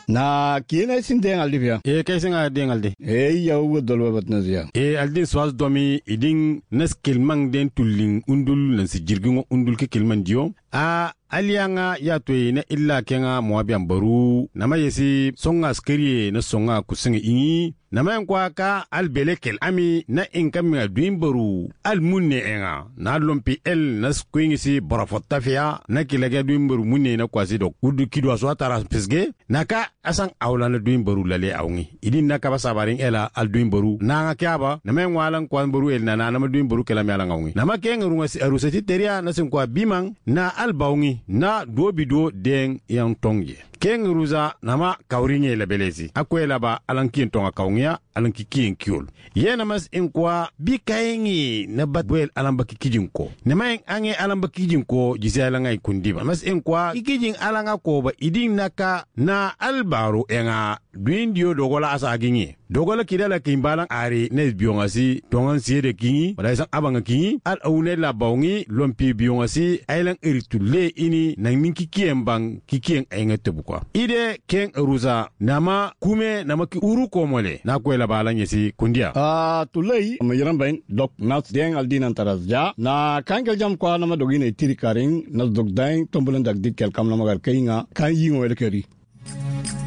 Na kina sin den aldi via. Kay singa den aldi. Ya ugo dolwa batna zia. Aldin swas domi idin nas kilmang den tulling undul nan si jirgingo undul ke kilman dio. Alianga ya toye na illa kenga mwabian baru nama yesi songa skeriye na songa kusinga ingi nama yankwa ka albelekel ami na inkami aduin baru almunne enga na lompi el na skwingi si borafota fia na kilage aduin baru munne na kwasi dok udu kido aswa tara pisge naka asang awla na duin baru lale awngi idin naka basabaring ela alduin baru na nga kyaba nama yankwa kwan baru el na nama duin baru kelami ala ngawngi nama kenga runga si arusati teria na sinkwa bimang na albawngi na dobido den yang tongye ken ruza nama kawrinye lebelezi akwela ba alankin tonga kawngia alanki kien kiol yena mas inkwa bikayengi na batwel alamba kikijin ko nema en ange alamba kijin ko jisala ngai kundiba mas inkwa kikijin alanga ko ba idin naka na albaro enga duindio dogola asa agingi dogola kidala kimbalan ari nes biongasi tongan siede kingi wala sang abanga kingi al aune la bawngi lompi biongasi ailang eritule ini nang minki kiembang kikien enga tebukwa ide ken ruza nama kume nama ki uru komole na kwela balan yesi kundia tulei mayiran bain dok nas den aldin antaras ja na kangel jam kwa nama dogine tirikaring nas dogdain tombulan dagdik kel kam nama gar kainga kan yingo elekeri